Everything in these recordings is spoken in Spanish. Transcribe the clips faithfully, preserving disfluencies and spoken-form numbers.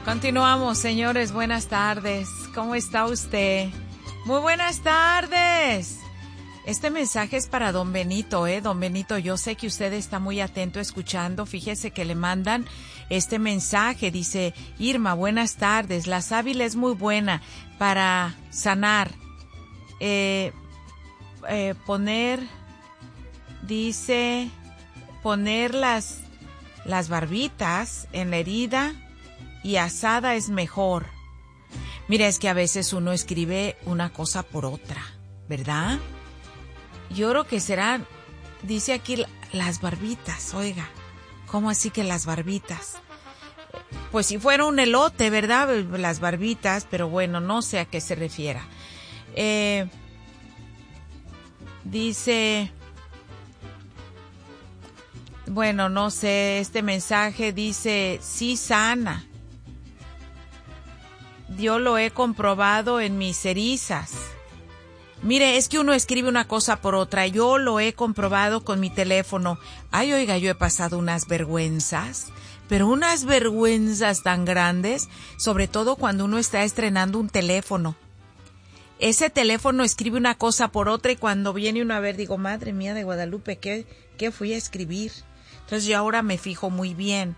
Continuamos, señores. Buenas tardes. ¿Cómo está usted? Muy buenas tardes. Este mensaje es para don Benito, ¿eh? Don Benito, yo sé que usted está muy atento escuchando. Fíjese que le mandan este mensaje. Dice, Irma, buenas tardes. La sábila es muy buena para sanar. Eh, eh, poner, dice, poner las, las barbitas en la herida y asada es mejor. Mira, es que a veces uno escribe una cosa por otra, ¿verdad? Yo creo que serán, dice aquí, las barbitas, oiga, ¿cómo así que las barbitas? Pues si fuera un elote, ¿verdad? Las barbitas, pero bueno, no sé a qué se refiera. Eh, dice, bueno, no sé, este mensaje dice, sí sana. Yo lo he comprobado en mis erizas. Mire, es que uno escribe una cosa por otra. Yo lo he comprobado con mi teléfono. Ay, oiga, yo he pasado unas vergüenzas, pero unas vergüenzas tan grandes, sobre todo cuando uno está estrenando un teléfono. Ese teléfono escribe una cosa por otra y cuando viene uno a ver, digo, madre mía de Guadalupe, ¿qué, qué fui a escribir? Entonces yo ahora me fijo muy bien.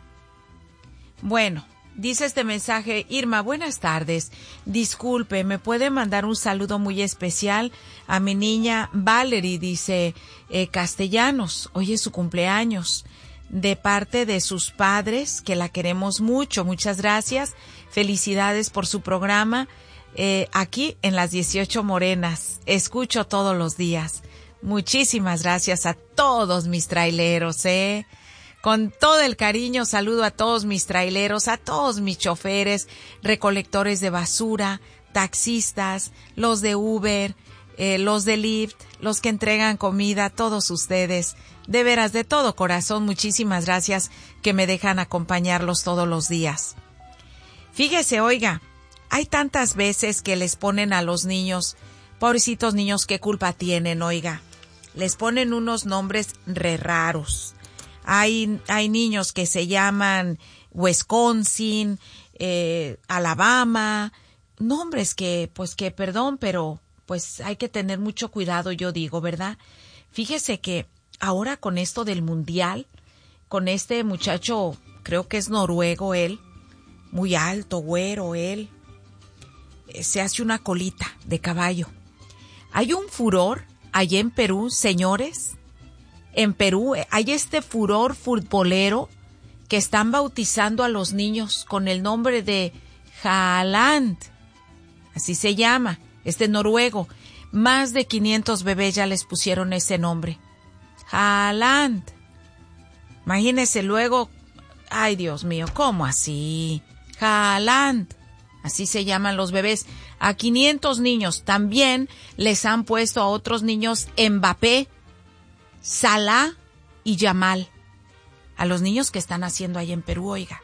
Bueno. Dice este mensaje, Irma, buenas tardes. Disculpe, ¿me puede mandar un saludo muy especial a mi niña Valerie? Dice, eh, Castellanos, hoy es su cumpleaños, de parte de sus padres, que la queremos mucho. Muchas gracias. Felicidades por su programa, eh, aquí en las dieciocho Morenas. Escucho todos los días. Muchísimas gracias a todos mis traileros, eh. Con todo el cariño saludo a todos mis traileros, a todos mis choferes, recolectores de basura, taxistas, los de Uber, eh, los de Lyft, los que entregan comida, todos ustedes. De veras, de todo corazón, muchísimas gracias que me dejan acompañarlos todos los días. Fíjese, oiga, hay tantas veces que les ponen a los niños, pobrecitos niños, ¿qué culpa tienen, oiga? Les ponen unos nombres re raros. Hay, hay niños que se llaman Wisconsin, eh, Alabama, nombres que, pues que, perdón, pero pues hay que tener mucho cuidado, yo digo, ¿verdad? Fíjese que ahora con esto del mundial, con este muchacho, creo que es noruego él, muy alto, güero él, eh, se hace una colita de caballo. Hay un furor allá en Perú, señores. En Perú hay este furor futbolero que están bautizando a los niños con el nombre de Haaland. Así se llama, este noruego. Más de quinientos bebés ya les pusieron ese nombre. Haaland. Imagínense luego, ay Dios mío, ¿cómo así? Haaland. Así se llaman los bebés. A quinientos niños también les han puesto a otros niños Mbappé, Salah y Yamal, a los niños que están haciendo ahí en Perú, oiga.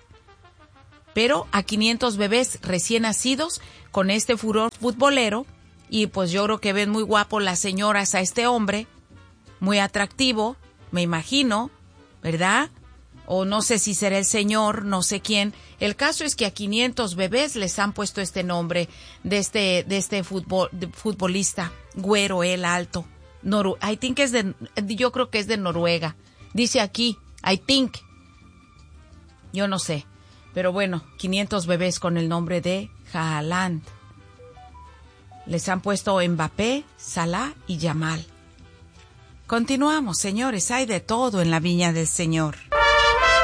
Pero a quinientos bebés recién nacidos con este furor futbolero, y pues yo creo que ven muy guapo las señoras a este hombre, muy atractivo, me imagino, ¿verdad? O no sé si será el señor, no sé quién. El caso es que a quinientos bebés les han puesto este nombre de este, de este futbol, de futbolista, güero, él alto. Noru- I think es de, yo creo que es de Noruega. Dice aquí, I think. Yo no sé. Pero bueno, quinientos bebés con el nombre de Haaland. Les han puesto Mbappé, Salah y Yamal. Continuamos, señores. Hay de todo en la viña del Señor.